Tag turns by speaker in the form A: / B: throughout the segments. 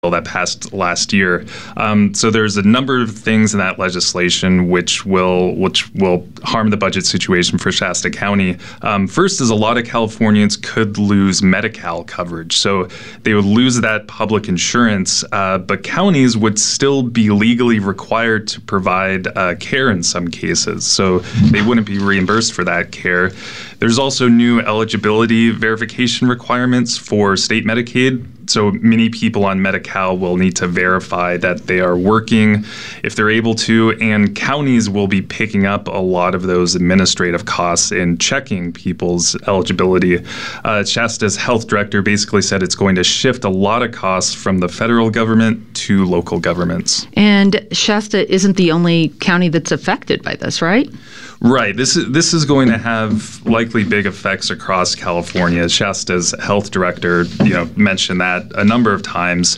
A: that passed last year. So there's a number of things in that legislation which will harm the budget situation for Shasta County. First is a lot of Californians could lose Medi-Cal coverage. So they would lose that public insurance, but counties would still be legally required to provide care in some cases. So they wouldn't be reimbursed for that care. There's also new eligibility verification requirements for state Medicaid. So many people on Medi-Cal will need to verify that they are working if they're able to, and counties will be picking up a lot of those administrative costs in checking people's eligibility. Shasta's health director basically said it's going to shift a lot of costs from the federal government to local governments.
B: And Shasta isn't the only county that's affected by this, right?
A: Right. This is going to have likely big effects across California. Shasta's health director, mentioned that a number of times.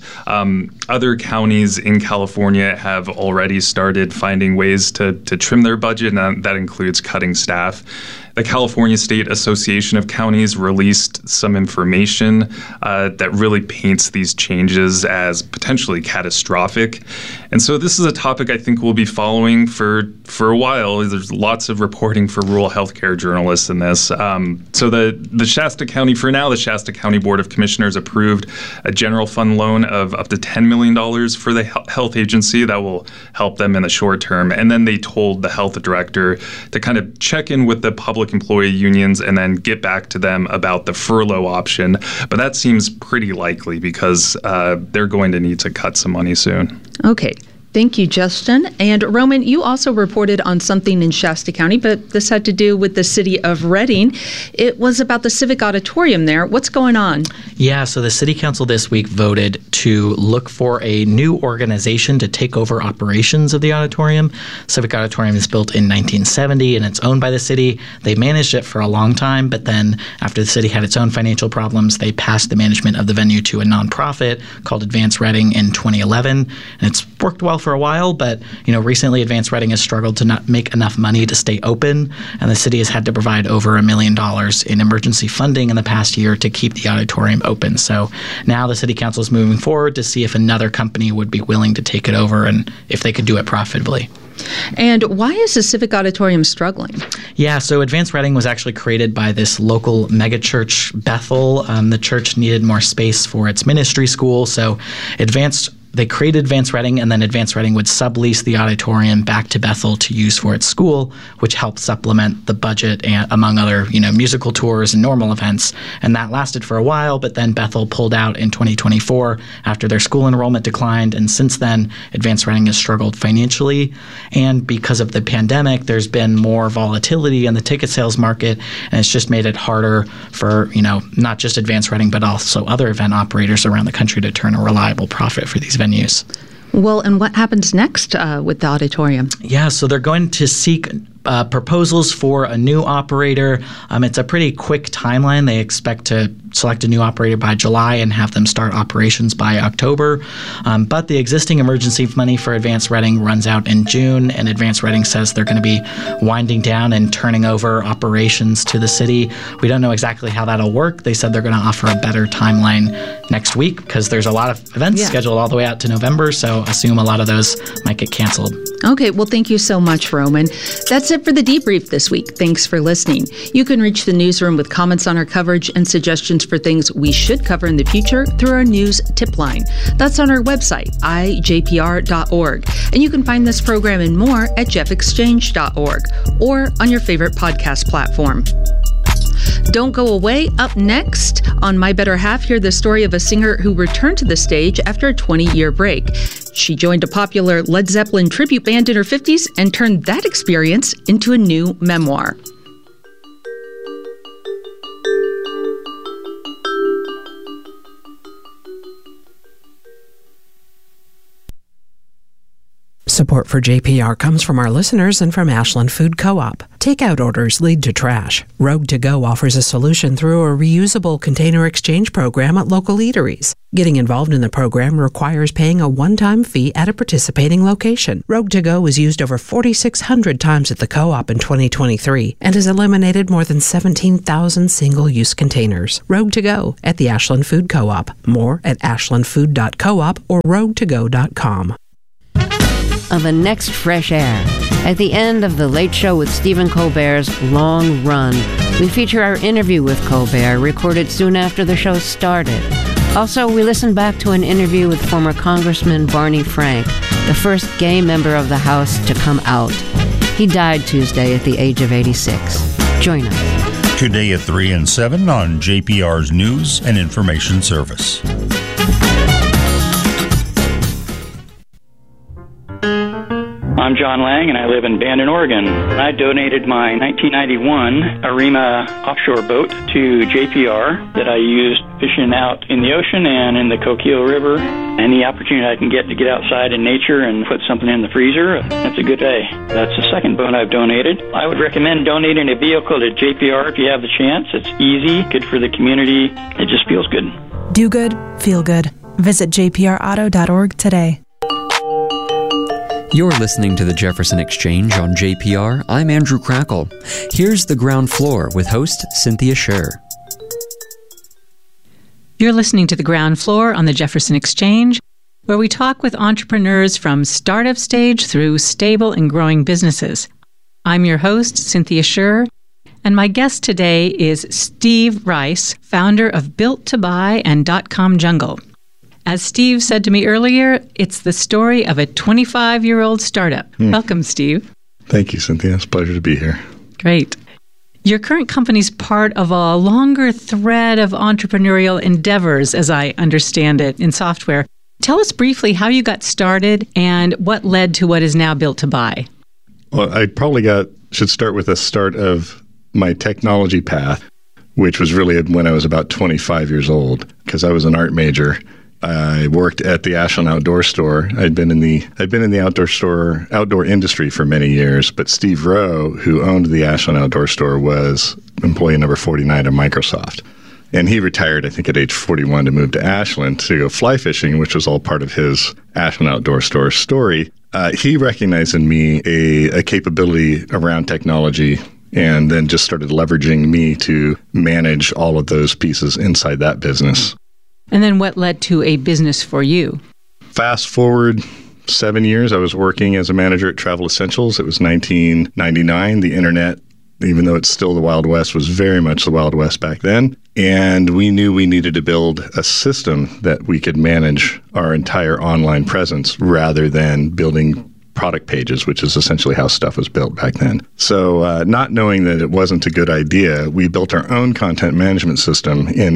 A: Other counties in California have already started finding ways to trim their budget, and that includes cutting staff. The California State Association of Counties released some information that really paints these changes as potentially catastrophic. And so this is a topic I think we'll be following for a while. There's lots of reporting for rural healthcare journalists in this. So the Shasta County, for now, the Shasta County Board of Commissioners approved a general fund loan of up to $10 million for the health agency that will help them in the short term. And then they told the health director to kind of check in with the public employee unions and then get back to them about the furlough option. But that seems pretty likely because they're going to need to cut some money soon.
B: Okay. Thank you, Justin. And Roman, you also reported on something in Shasta County, but this had to do with the city of Redding. It was about the Civic Auditorium there. What's going on?
C: Yeah, so the city council this week voted to look for a new organization to take over operations of the auditorium. Civic Auditorium is built in 1970 and it's owned by the city. They managed it for a long time, but then after the city had its own financial problems, they passed the management of the venue to a nonprofit called Advance Redding in 2011. And it's worked well for a while, but recently Advance Redding has struggled to not make enough money to stay open, and the city has had to provide over $1 million in emergency funding in the past year to keep the auditorium open. So now the city council is moving forward to see if another company would be willing to take it over and if they could do it profitably.
B: And why is the Civic Auditorium struggling?
C: Yeah, so Advance Redding was actually created by this local megachurch, Bethel. The church needed more space for its ministry school, so they created Advance Redding, and then Advance Redding would sublease the auditorium back to Bethel to use for its school, which helped supplement the budget and among other, musical tours and normal events. And that lasted for a while, but then Bethel pulled out in 2024 after their school enrollment declined. And since then, Advance Redding has struggled financially. And because of the pandemic, there's been more volatility in the ticket sales market, and it's just made it harder for, not just Advance Redding, but also other event operators around the country to turn a reliable profit for these venues.
B: Well, and what happens next with the auditorium?
C: Yeah, so they're going to seek proposals for a new operator. It's a pretty quick timeline. They expect to select a new operator by July and have them start operations by October. But the existing emergency money for Advance Redding runs out in June, and Advance Redding says they're going to be winding down and turning over operations to the city. We don't know exactly how that'll work. They said they're going to offer a better timeline next week because there's a lot of events scheduled all the way out to November, so assume a lot of those might get canceled.
B: Okay, well, thank you so much, Roman. That's it for the debrief this week. Thanks for listening. You can reach the newsroom with comments on our coverage and suggestions for things we should cover in the future through our news tip line. That's on our website, ijpr.org. And you can find this program and more at jeffexchange.org or on your favorite podcast platform. Don't go away. Up next on My Better Half, hear the story of a singer who returned to the stage after a 20-year break. She joined a popular Led Zeppelin tribute band in her 50s and turned that experience into a new memoir.
D: Support for JPR comes from our listeners and from Ashland Food Co-op. Takeout orders lead to trash. Rogue To Go offers a solution through a reusable container exchange program at local eateries. Getting involved in the program requires paying a one-time fee at a participating location. Rogue To Go was used over 4,600 times at the co-op in 2023 and has eliminated more than 17,000 single-use containers. Rogue To Go at the Ashland Food Co-op. More at ashlandfood.coop or roguetogo.com.
E: On the next Fresh Air, at the end of The Late Show with Stephen Colbert's Long Run, we feature our interview with Colbert recorded soon after the show started. Also, we listen back to an interview with former Congressman Barney Frank, the first gay member of the House to come out. He died Tuesday at the age of 86. Join us.
F: Today at 3 and 7 on JPR's News and Information Service.
G: I'm John Lang, and I live in Bandon, Oregon. I donated my 1991 Arima offshore boat to JPR that I used fishing out in the ocean and in the Coquille River. Any opportunity I can get to get outside in nature and put something in the freezer, that's a good day. That's the second boat I've donated. I would recommend donating a vehicle to JPR if you have the chance. It's easy, good for the community. It just feels good.
H: Do good, feel good. Visit jprauto.org today.
I: You're listening to the Jefferson Exchange on JPR. I'm Andrew Crackle. Here's The Ground Floor with host Cynthia Scher.
B: You're listening to The Ground Floor on the Jefferson Exchange, where we talk with entrepreneurs from startup stage through stable and growing businesses. I'm your host, Cynthia Scher, and my guest today is Steve Rice, founder of Built to Buy and .com Jungle. As Steve said to me earlier, it's the story of a 25-year-old startup. Welcome, Steve.
J: Thank you, Cynthia. It's a pleasure to be here.
B: Great. Your current company's part of a longer thread of entrepreneurial endeavors, as I understand it, in software. Tell us briefly how you got started and what led to what is now Built to Buy.
J: Well, I probably should start with the start of my technology path, which was really when I was about 25 years old, because I was an art major. I worked at the Ashland Outdoor Store. I'd been in the outdoor industry for many years, but Steve Rowe, who owned the Ashland Outdoor Store, was employee number 49 at Microsoft. And he retired, I think, at age 41 to move to Ashland to go fly fishing, which was all part of his Ashland Outdoor Store story. He recognized in me a capability around technology and then just started leveraging me to manage all of those pieces inside that business.
B: And then what led to a business for you?
J: Fast forward 7 years, I was working as a manager at Travel Essentials. It was 1999. The internet, even though it's still the Wild West, was very much the Wild West back then. And we knew we needed to build a system that we could manage our entire online presence rather than building product pages, which is essentially how stuff was built back then. So not knowing that it wasn't a good idea, we built our own content management system in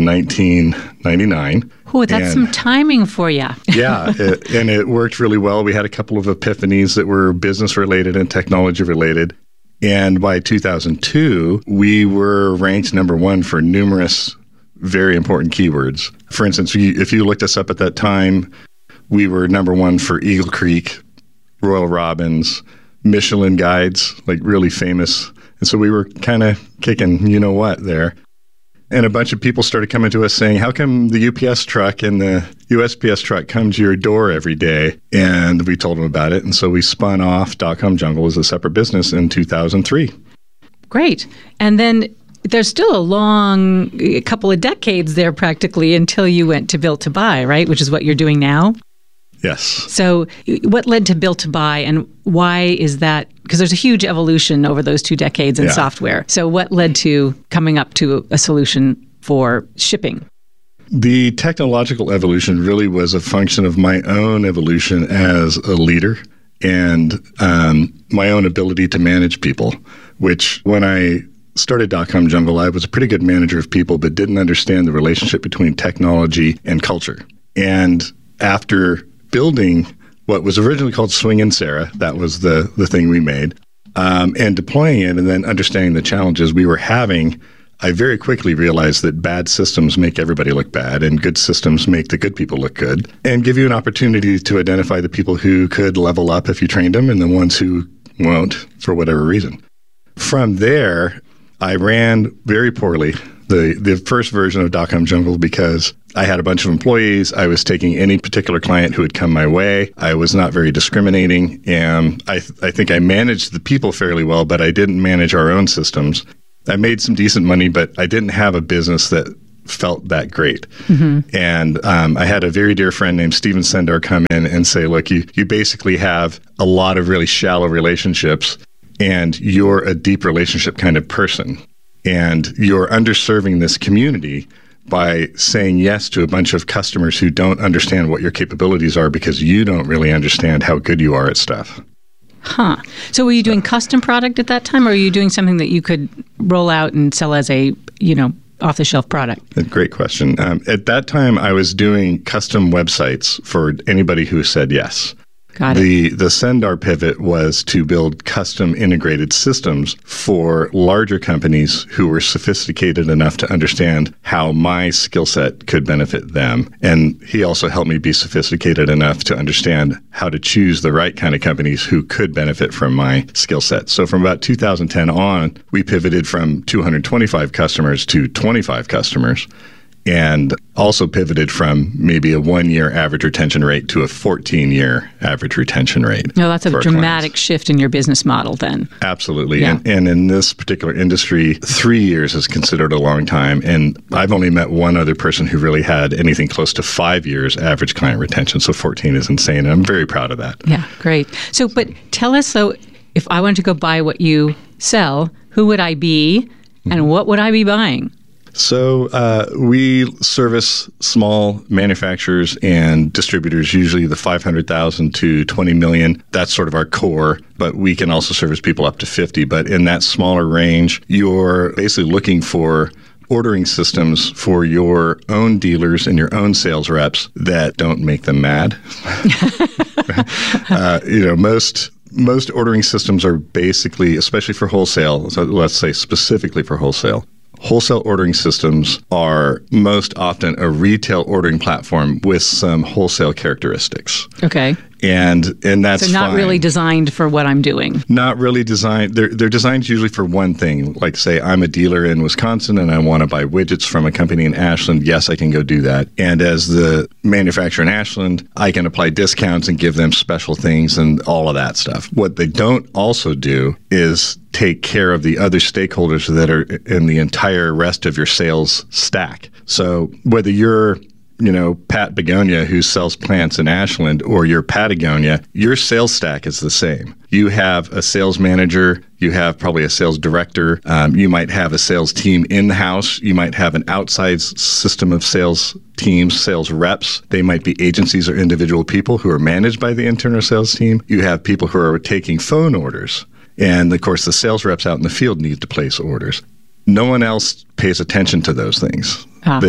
J: 1999.
B: Oh, that's some timing for you.
J: Yeah, and it worked really well. We had a couple of epiphanies that were business-related and technology-related. And by 2002, we were ranked number one for numerous very important keywords. For instance, if you looked us up at that time, we were number one for Eagle Creek, Royal Robbins, Michelin guides, like really famous. And so we were kind of kicking you-know-what there. And a bunch of people started coming to us saying, how come the UPS truck and the USPS truck come to your door every day? And we told them about it. And so we spun off .com Jungle as a separate business in 2003.
B: Great. And then there's still a couple of decades there practically until you went to Built to Buy, right? Which is what you're doing now.
J: Yes.
B: So what led to Built to Buy, and why is that? Because there's a huge evolution over those 2 decades in software. So what led to coming up to a solution for shipping?
J: The technological evolution really was a function of my own evolution as a leader and my own ability to manage people, which when I started .com Jungle, I was a pretty good manager of people, but didn't understand the relationship between technology and culture. And after building what was originally called Swing and Sarah, that was the thing we made, and deploying it and then understanding the challenges we were having I very quickly realized that bad systems make everybody look bad, and good systems make the good people look good, and give you an opportunity to identify the people who could level up if you trained them and the ones who won't for whatever reason. From there, I ran very poorly the first version of .com Jungle because I had a bunch of employees. I was taking any particular client who would come my way. I was not very discriminating, and I think I managed the people fairly well, but I didn't manage our own systems. I made some decent money, but I didn't have a business that felt that great. Mm-hmm. And I had a very dear friend named Steven Sendar come in and say, look, you basically have a lot of really shallow relationships, and you're a deep relationship kind of person. And you're underserving this community by saying yes to a bunch of customers who don't understand what your capabilities are because you don't really understand how good you are at stuff.
B: Huh. So were you doing custom product at that time, or were you doing something that you could roll out and sell as a, off-the-shelf product?
J: A great question. At that time, I was doing custom websites for anybody who said yes.
B: Got it.
J: The Sendar pivot was to build custom integrated systems for larger companies who were sophisticated enough to understand how my skill set could benefit them. And he also helped me be sophisticated enough to understand how to choose the right kind of companies who could benefit from my skill set. So from about 2010 on, we pivoted from 225 customers to 25 customers. And also pivoted from maybe a 1-year average retention rate to a 14-year average retention rate.
B: No, that's a dramatic shift in your business model then.
J: Absolutely.
B: Yeah.
J: And in this particular industry, 3 years is considered a long time. And I've only met one other person who really had anything close to 5 years average client retention. So 14 is insane. And I'm very proud of that.
B: Yeah, great. So, but tell us, if I wanted to go buy what you sell, who would I be and what would I be buying?
J: So we service small manufacturers and distributors, usually the 500,000 to 20 million. That's sort of our core, but we can also service people up to 50. But in that smaller range, you're basically looking for ordering systems for your own dealers and your own sales reps that don't make them mad. Most ordering systems are basically, especially for wholesale, so let's say specifically for wholesale ordering systems are most often a retail ordering platform with some wholesale characteristics.
B: Okay.
J: And that's
B: so not
J: fine.
B: Really designed for what I'm doing.
J: Not really designed. They're designed usually for one thing. Like say I'm a dealer in Wisconsin and I want to buy widgets from a company in Ashland. Yes, I can go do that. And as the manufacturer in Ashland, I can apply discounts and give them special things and all of that stuff. What they don't also do is take care of the other stakeholders that are in the entire rest of your sales stack. So whether you're Pat Begonia who sells plants in Ashland, or your Patagonia, your sales stack is the same. You have a sales manager, you have probably a sales director, you might have a sales team in-house, you might have an outside system of sales teams, sales reps. They might be agencies or individual people who are managed by the internal sales team. You have people who are taking phone orders. And of course, the sales reps out in the field need to place orders. No one else pays attention to those things.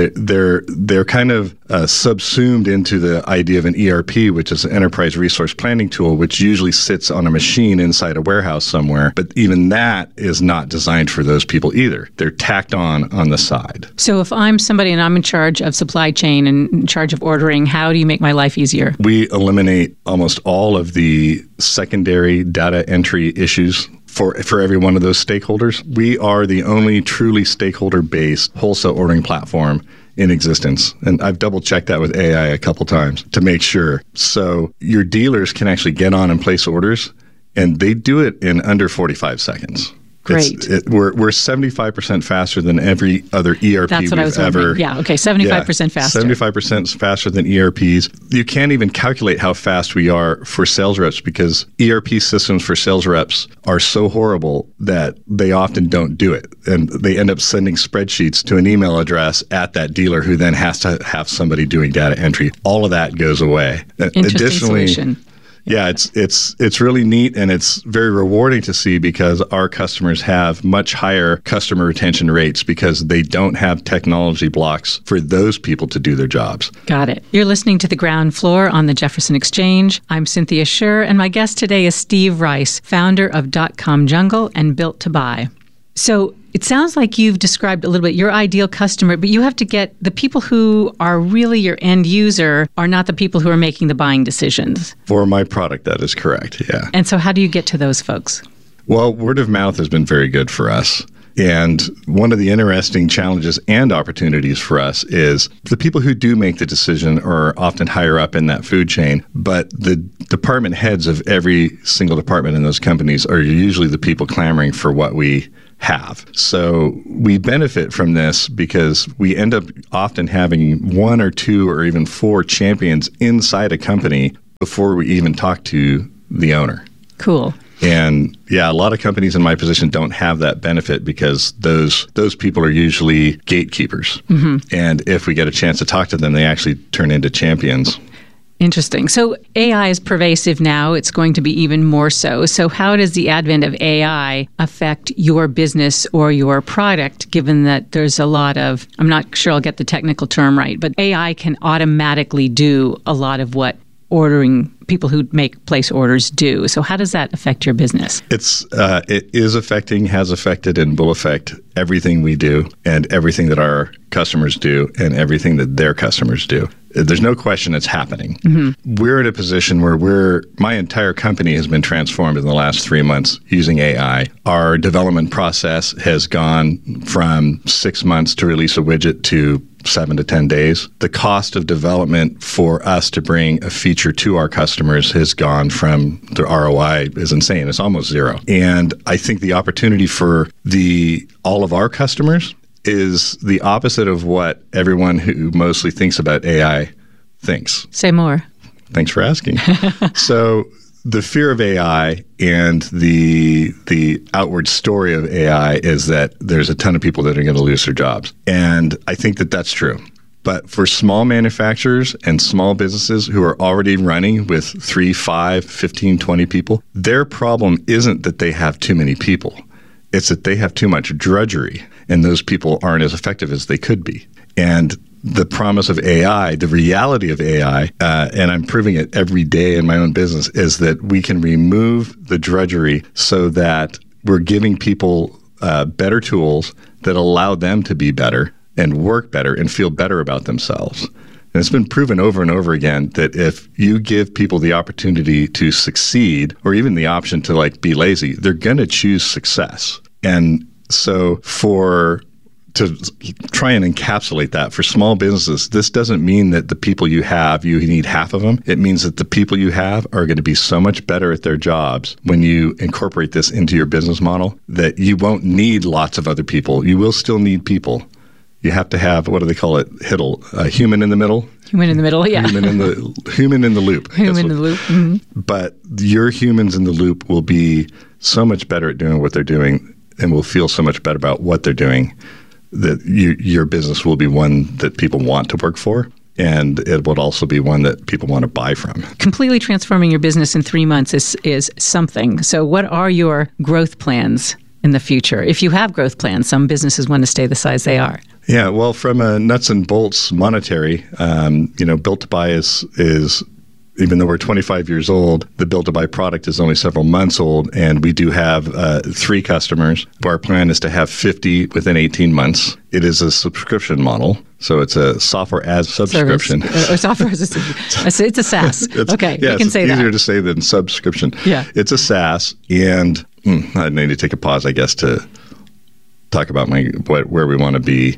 J: They're kind of subsumed into the idea of an ERP, which is an enterprise resource planning tool, which usually sits on a machine inside a warehouse somewhere. But even that is not designed for those people either. They're tacked on the side.
B: So if I'm somebody and I'm in charge of supply chain and in charge of ordering, how do you make my life easier?
J: We eliminate almost all of the secondary data entry issues for every one of those stakeholders. We are the only truly stakeholder-based wholesale ordering platform in existence. And I've double-checked that with AI a couple times to make sure. So your dealers can actually get on and place orders, and they do it in under 45 seconds.
B: Great.
J: We're 75% faster than every other ERP
B: That's what I was wondering. Yeah, okay, 75% faster.
J: 75% faster than ERPs. You can't even calculate how fast we are for sales reps because ERP systems for sales reps are so horrible that they often don't do it. And they end up sending spreadsheets to an email address at that dealer who then has to have somebody doing data entry. All of that goes away.
B: Interesting solution.
J: Yeah, it's really neat, and it's very rewarding to see because our customers have much higher customer retention rates because they don't have technology blocks for those people to do their jobs.
B: Got it. You're listening to The Ground Floor on the Jefferson Exchange. I'm Cynthia Scher, and my guest today is Steve Rice, founder of .com Jungle and Built to Buy. So It sounds like you've described a little bit your ideal customer, but you have to get the people who are really your end user are not the people who are making the buying decisions.
J: For my product, that is correct, yeah.
B: And so how do you get to those folks?
J: Well, word of mouth has been very good for us. And one of the interesting challenges and opportunities for us is the people who do make the decision are often higher up in that food chain, but the department heads of every single department in those companies are usually the people clamoring for what we have. So we benefit from this because we end up often having 1 or 2 or even 4 champions inside a company before we even talk to the owner.
B: Cool.
J: And yeah, a lot of companies in my position don't have that benefit because those people are usually gatekeepers. Mm-hmm. And if we get a chance to talk to them, they actually turn into champions.
B: Interesting. So AI is pervasive now. It's going to be even more so. So how does the advent of AI affect your business or your product, given that there's a lot of, I'm not sure I'll get the technical term right, but AI can automatically do a lot of what people who place orders do. So how does that affect your business?
J: It is affecting, has affected, and will affect everything we do and everything that our customers do and everything that their customers do. There's no question it's happening. Mm-hmm. We're in a position where my entire company has been transformed in the last 3 months using AI. Our development process has gone from 6 months to release a widget to 7 to 10 days. The cost of development for us to bring a feature to our customers has gone from, the ROI is insane. It's almost zero. And I think the opportunity for all of our customers is the opposite of what everyone who mostly thinks about AI thinks.
B: Say more.
J: Thanks for asking. So the fear of AI and the outward story of AI is that there's a ton of people that are going to lose their jobs. And I think that that's true. But for small manufacturers and small businesses who are already running with 3, 5, 15, 20 people, their problem isn't that they have too many people. It's that they have too much drudgery, and those people aren't as effective as they could be. And the promise of AI, the reality of AI, and I'm proving it every day in my own business, is that we can remove the drudgery so that we're giving people better tools that allow them to be better and work better and feel better about themselves. And it's been proven over and over again that if you give people the opportunity to succeed or even the option to be lazy, they're going to choose success. And so to try and encapsulate that for small businesses, this doesn't mean that the people you have, you need half of them. It means that the people you have are going to be so much better at their jobs when you incorporate this into your business model that you won't need lots of other people. You will still need people. You have to have, what do they call it? Human in the middle? Human in the middle,
B: yeah.
J: Human in the loop.
B: Human in the loop. Mm-hmm.
J: But your humans in the loop will be so much better at doing what they're doing and will feel so much better about what they're doing that your business will be one that people want to work for. And it would also be one that people want to buy from.
B: Completely transforming your business in 3 months is something. So what are your growth plans in the future? If you have growth plans, some businesses want to stay the size they are.
J: Yeah, well, from a nuts and bolts monetary, Built to Buy is even though we're 25 years old, the Built to Buy product is only several months old, and we do have 3 customers. Our plan is to have 50 within 18 months. It is a subscription model, so it's a software as subscription.
B: Software as a it's a SaaS. Okay,
J: yeah,
B: we can say that.
J: It's easier to say than subscription.
B: Yeah.
J: It's a SaaS, and I need to take a pause, I guess, to talk about where we want to be.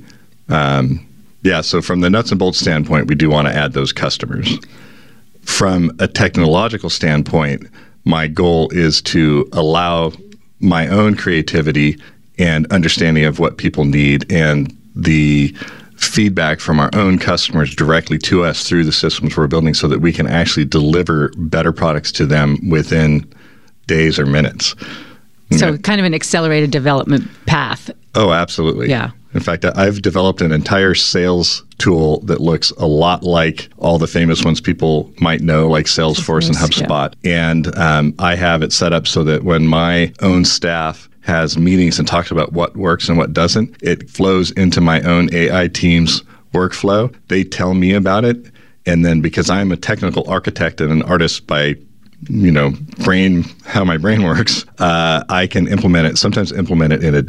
J: So from the nuts and bolts standpoint, we do want to add those customers. From a technological standpoint, my goal is to allow my own creativity and understanding of what people need and the feedback from our own customers directly to us through the systems we're building so that we can actually deliver better products to them within days or minutes.
B: So kind of an accelerated development path.
J: Oh, absolutely.
B: Yeah.
J: In fact, I've developed an entire sales tool that looks a lot like all the famous ones people might know, like Salesforce and HubSpot. Yeah. And I have it set up so that when my own staff has meetings and talks about what works and what doesn't, it flows into my own AI team's workflow. They tell me about it. And then because I'm a technical architect and an artist by how my brain works, I can sometimes implement it in a day.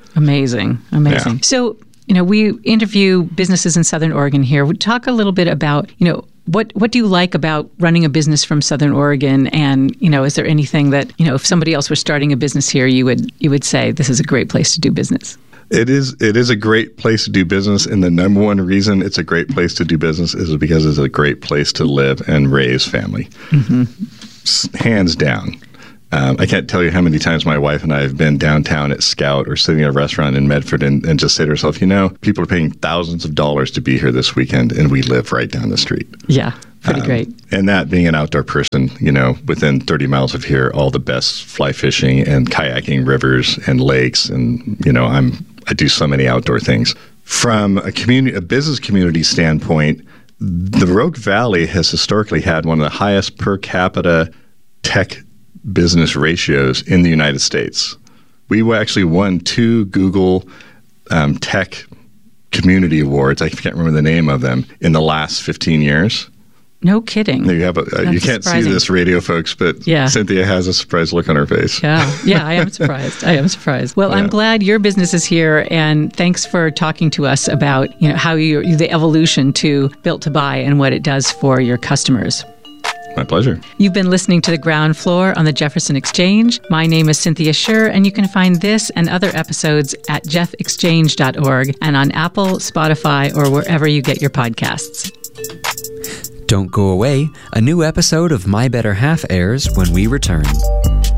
B: Amazing.
J: Yeah.
B: So, we interview businesses in Southern Oregon here. We talk a little bit about, what do you like about running a business from Southern Oregon? And, is there anything that, if somebody else were starting a business here, you would say this is a great place to do business?
J: It is a great place to do business, and the number one reason it's a great place to do business is because it's a great place to live and raise family. Mm-hmm. Hands down. I can't tell you how many times my wife and I have been downtown at Scout or sitting at a restaurant in Medford and just say to ourselves, people are paying thousands of dollars to be here this weekend, and we live right down the street.
B: Yeah, pretty great.
J: And that being an outdoor person, within 30 miles of here, all the best fly fishing and kayaking rivers and lakes, and I do so many outdoor things. From a business community standpoint, the Rogue Valley has historically had one of the highest per capita tech business ratios in the United States. We actually won 2 Google Tech Community Awards. I can't remember the name of them in the last 15 years.
B: No kidding.
J: You have you can't see this, radio folks, but Cynthia has a surprised look on her face.
B: Yeah, I am surprised. Well, I'm glad your business is here, and thanks for talking to us about how the evolution to Built to Buy and what it does for your customers.
J: My pleasure.
B: You've been listening to The Ground Floor on the Jefferson Exchange. My name is Cynthia Scher, and you can find this and other episodes at jeffexchange.org and on Apple, Spotify, or wherever you get your podcasts.
I: Don't go away. A new episode of My Better Half airs when we return.